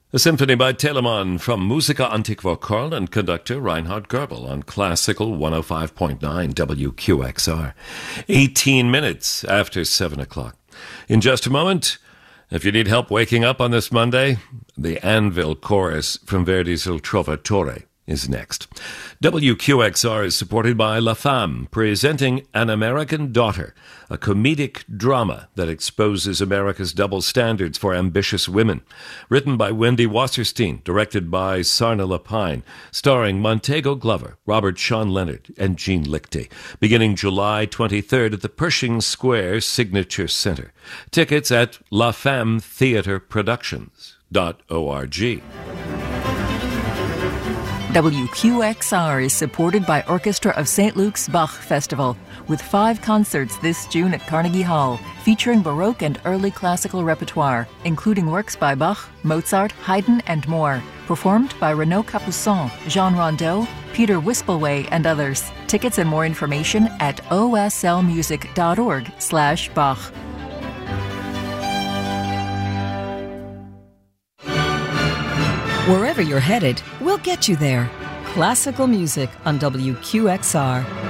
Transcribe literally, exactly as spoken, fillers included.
A symphony by Telemann from Musica Antiqua Karl and conductor Reinhard Goebel on Classical one oh five point nine W Q X R. eighteen minutes after seven o'clock. In just a moment, if you need help waking up on this Monday, the Anvil Chorus from Verdi's Il Trovatore is next. W Q X R is supported by La Femme, presenting An American Daughter, a comedic drama that exposes America's double standards for ambitious women. Written by Wendy Wasserstein, directed by Sarna Lapine, starring Montego Glover, Robert Sean Leonard, and Jean Lichty. Beginning July twenty-third at the Pershing Square Signature Center. Tickets at la femme theatre productions dot org. W Q X R is supported by Orchestra of Saint Luke's Bach Festival, with five concerts this June at Carnegie Hall, featuring Baroque and early classical repertoire, including works by Bach, Mozart, Haydn, and more. Performed by Renaud Capuçon, Jean Rondeau, Peter Wispelwey, and others. Tickets and more information at o s l music dot org slash Bach. Wherever you're headed, we'll get you there. Classical music on W Q X R.